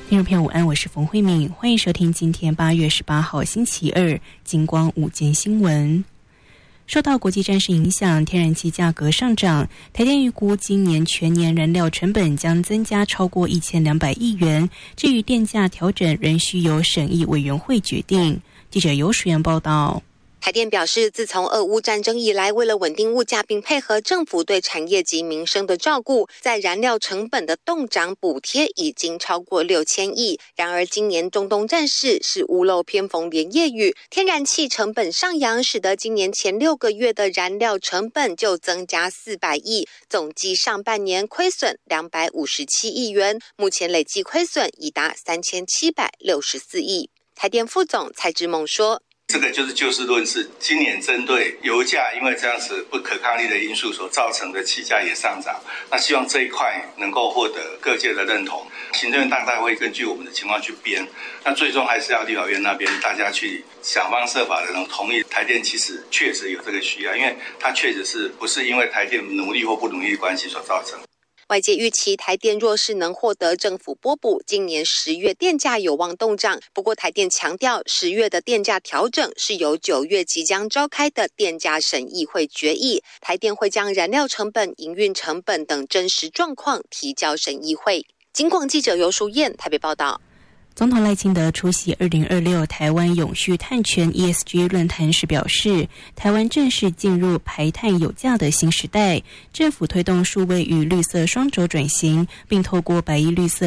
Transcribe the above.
听众朋友午安，我是冯慧敏，欢迎收听今天8月18号星期二金光午间新闻。受到国际战事影响，天然气价格上涨，台电预估今年全年燃料成本将增加超过1200亿元，至于电价调整仍需由审议委员会决定。记者游淑媛报道。 台电表示，自从俄乌战争以来，为了稳定物价并配合政府对产业及民生的照顾，在燃料成本的动涨补贴已经超过6000亿。然而今年中东战事是屋漏偏逢连夜雨，天然气成本上扬，使得今年前6个月的燃料成本就增加400亿，总计上半年亏损257亿元，目前累计亏损已达3764亿。台电副总蔡志猛说， 这个就是就事论事，今年针对油价因为这样子不可抗力的因素所造成的气价也上涨，那希望这一块能够获得各界的认同。行政院大概会根据我们的情况去编，那最终还是要立法院那边大家去想方设法的能同意。台电其实确实有这个需要，因为它确实是不是因为台电努力或不努力的关系所造成。 外界预期台电若是能获得政府拨补，今年10月电价有望动涨。不过台电强调，10月的电价调整是由9月即将召开的电价审议会决议，台电会将燃料成本、营运成本等真实状况提交审议会。金广记者游淑燕台北报道。 总统赖清德出席2026台湾永续碳权 ESG 论坛时表示，台湾正式进入排碳有价的新时代，政府推动数位与绿色双轴转型，并透过100亿绿色